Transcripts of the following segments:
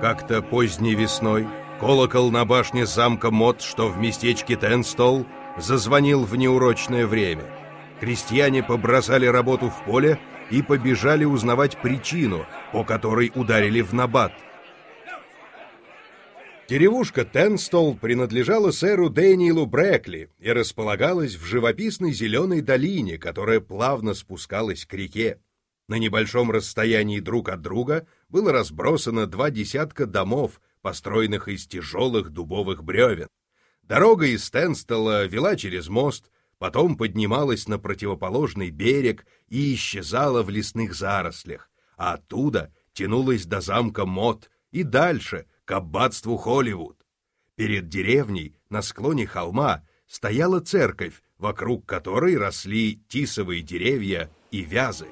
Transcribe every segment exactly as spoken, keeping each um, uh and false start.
Как-то поздней весной колокол на башне замка Мот, что в местечке Тенстол, зазвонил в неурочное время. Крестьяне побросали работу в поле и побежали узнавать причину, по которой ударили в набат. Деревушка Тенстол принадлежала сэру Дэниелу Брэкли и располагалась в живописной зеленой долине, которая плавно спускалась к реке. На небольшом расстоянии друг от друга было разбросано два десятка домов, построенных из тяжелых дубовых бревен. Дорога из Тенстола вела через мост, потом поднималась на противоположный берег и исчезала в лесных зарослях, а оттуда тянулась до замка Мот и дальше, к аббатству Холливуд. Перед деревней на склоне холма стояла церковь, вокруг которой росли тисовые деревья и вязы.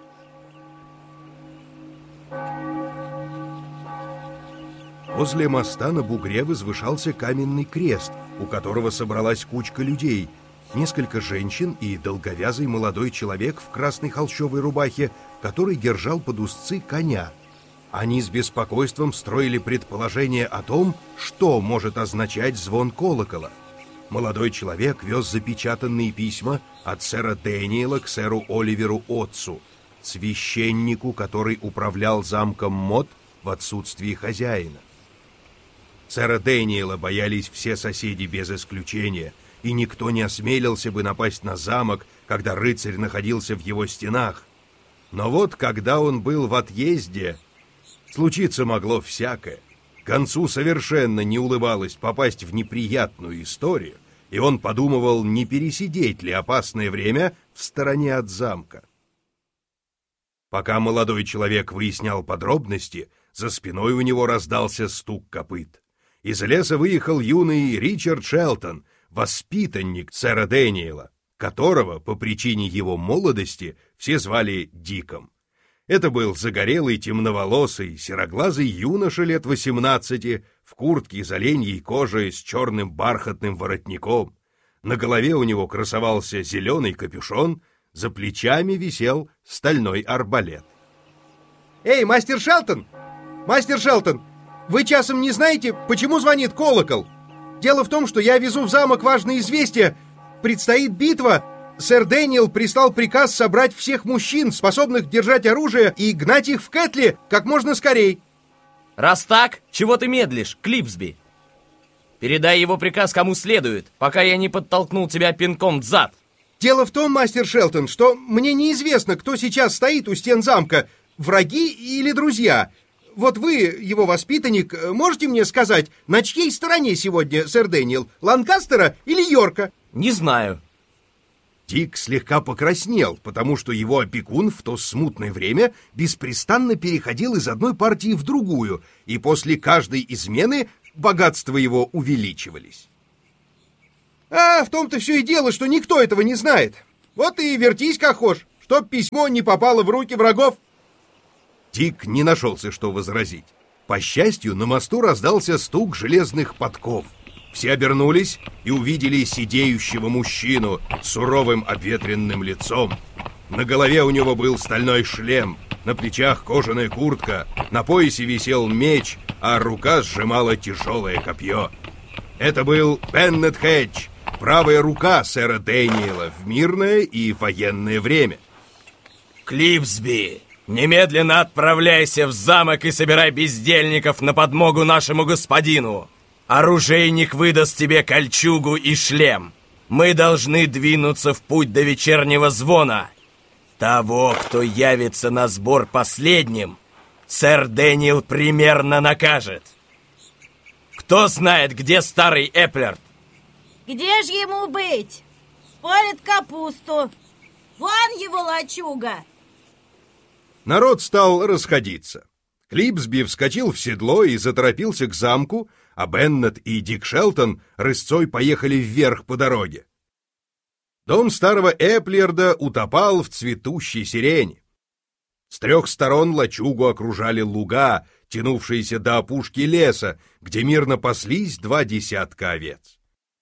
Возле моста на бугре возвышался каменный крест, у которого собралась кучка людей, несколько женщин и долговязый молодой человек в красной холщовой рубахе, который держал под узцы коня. Они с беспокойством строили предположение о том, что может означать звон колокола. Молодой человек вез запечатанные письма от сэра Дэниела к сэру Оливеру Отцу, священнику, который управлял замком Мот в отсутствии хозяина. Сэра Дэниела боялись все соседи без исключения, и никто не осмелился бы напасть на замок, когда рыцарь находился в его стенах. Но вот когда он был в отъезде, случиться могло всякое. Концу совершенно не улыбалось попасть в неприятную историю, и он подумывал, не пересидеть ли опасное время в стороне от замка. Пока молодой человек выяснял подробности, за спиной у него раздался стук копыт. Из леса выехал юный Ричард Шелтон, воспитанник сэра Дэниела, которого, по причине его молодости, все звали Диком. Это был загорелый, темноволосый, сероглазый юноша лет восемнадцати, в куртке из оленьей кожи с черным бархатным воротником. На голове у него красовался зеленый капюшон, за плечами висел стальной арбалет. «Эй, мастер Шелтон! Мастер Шелтон! Вы часом не знаете, почему звонит колокол? Дело в том, что я везу в замок важное известие. Предстоит битва. Сэр Дэниел прислал приказ собрать всех мужчин, способных держать оружие, и гнать их в Кэтли как можно скорей». «Раз так, чего ты медлишь, Клипсби? Передай его приказ кому следует, пока я не подтолкнул тебя пинком в зад». «Дело в том, мастер Шелтон, что мне неизвестно, кто сейчас стоит у стен замка, враги или друзья. Вот вы, его воспитанник, можете мне сказать, на чьей стороне сегодня сэр Дэниел, Ланкастера или Йорка?» «Не знаю». Дик слегка покраснел, потому что его опекун в то смутное время беспрестанно переходил из одной партии в другую, и после каждой измены богатства его увеличивались. «А в том-то все и дело, что никто этого не знает. Вот и вертись как хошь, чтоб письмо не попало в руки врагов». Дик не нашелся, что возразить. По счастью, на мосту раздался стук железных подков. Все обернулись и увидели сидеющего мужчину с суровым обветренным лицом. На голове у него был стальной шлем, на плечах кожаная куртка, на поясе висел меч, а рука сжимала тяжелое копье. Это был Беннет Хедж, правая рука сэра Дэниела в мирное и военное время. «Клипсби, немедленно отправляйся в замок и собирай бездельников на подмогу нашему господину. Оружейник выдаст тебе кольчугу и шлем. Мы должны двинуться в путь до вечернего звона. Того, кто явится на сбор последним, сэр Дэниел примерно накажет. Кто знает, где старый Эплерд?» «Где же ему быть? Палит капусту. Вон его лачуга!» Народ стал расходиться. Клипсби вскочил в седло и заторопился к замку, а Беннет и Дик Шелтон рысцой поехали вверх по дороге. Дом старого Эплерда утопал в цветущей сирени. С трех сторон лачугу окружали луга, тянувшиеся до опушки леса, где мирно паслись два десятка овец.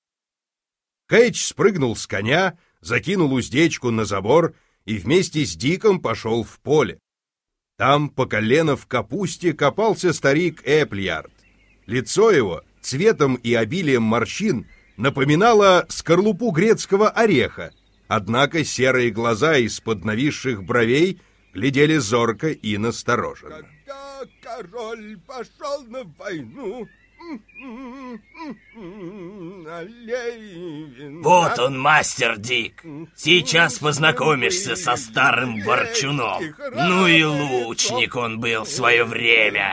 Хейдж спрыгнул с коня, закинул уздечку на забор и вместе с Диком пошел в поле. Там по колено в капусте копался старик Эпльярд. Лицо его цветом и обилием морщин напоминало скорлупу грецкого ореха, однако серые глаза из-под нависших бровей глядели зорко и настороженно. Когда король пошел на войну, вот он, мастер Дик. Сейчас познакомишься со старым ворчуном. Ну и лучник он был в свое время.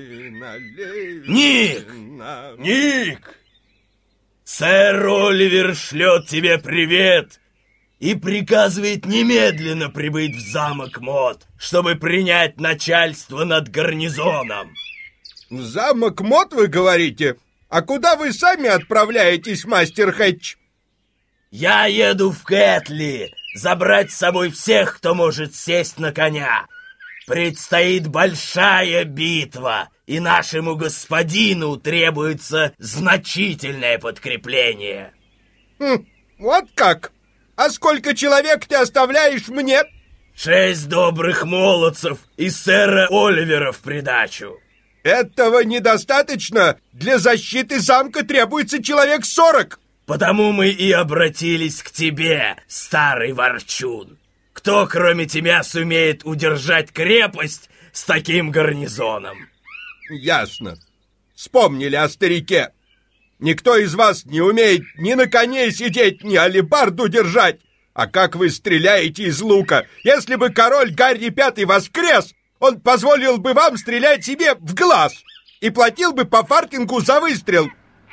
Ник! Ник! Сэр Оливер шлет тебе привет и приказывает немедленно прибыть в замок Мод, чтобы принять начальство над гарнизоном. Замок Мод, вы говорите? А куда вы сами отправляетесь, мастер Хэтч? Я еду в Кэтли, забрать с собой всех, кто может сесть на коня. Предстоит большая битва, и нашему господину требуется значительное подкрепление. Хм, вот как? А сколько человек ты оставляешь мне? Шесть добрых молодцев и сэра Оливера в придачу. Этого недостаточно. Для защиты замка требуется человек сорок. Потому мы и обратились к тебе, старый ворчун. Кто, кроме тебя, сумеет удержать крепость с таким гарнизоном? Ясно. Вспомнили о старике. Никто из вас не умеет ни на коне сидеть, ни алебарду держать. А как вы стреляете из лука? Если бы король Гарри Пятый воскрес, он позволил бы вам стрелять себе в глаз и платил бы по фартингу за выстрел.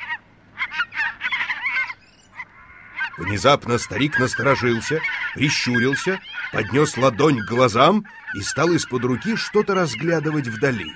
Внезапно старик насторожился, прищурился, поднес ладонь к глазам и стал из-под руки что-то разглядывать вдали.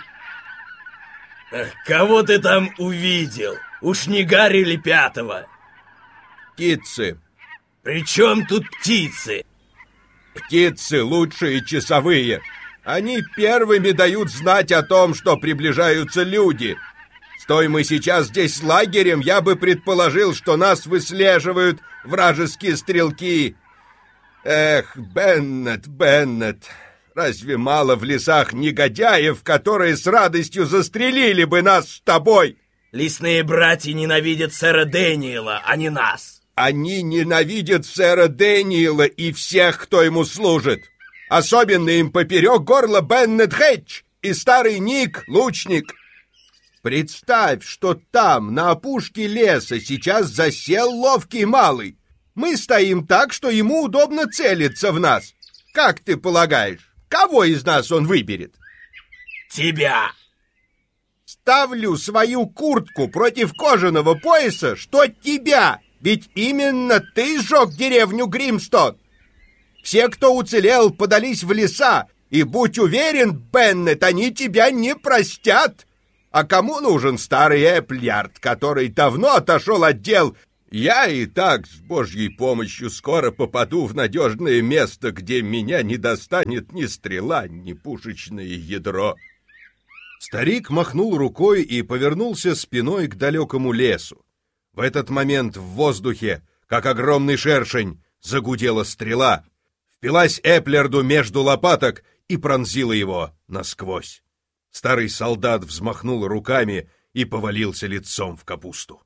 Кого ты там увидел? Уж не Гарри ли Пятого? Птицы. При чем тут птицы? Птицы лучшие часовые. Они первыми дают знать о том, что приближаются люди. Стой мы сейчас здесь лагерем, я бы предположил, что нас выслеживают вражеские стрелки. Эх, Беннет, Беннет, разве мало в лесах негодяев, которые с радостью застрелили бы нас с тобой? Лесные братья ненавидят сэра Дэниела, а не нас. Они ненавидят сэра Дэниела и всех, кто ему служит. Особенно им поперек горла Беннет Хэтч и старый Ник, лучник. Представь, что там, на опушке леса, сейчас засел ловкий малый. Мы стоим так, что ему удобно целиться в нас. Как ты полагаешь, кого из нас он выберет? Тебя. Ставлю свою куртку против кожаного пояса, что тебя, ведь именно ты сжег деревню Гримстон. Все, кто уцелел, подались в леса, и будь уверен, Беннет, они тебя не простят. А кому нужен старый Эпплярд, который давно отошел от дел? Я и так, с Божьей помощью, скоро попаду в надежное место, где меня не достанет ни стрела, ни пушечное ядро. Старик махнул рукой и повернулся спиной к далекому лесу. В этот момент в воздухе, как огромный шершень, загудела стрела, впилась Эпплярду между лопаток и пронзила его насквозь. Старый солдат взмахнул руками и повалился лицом в капусту.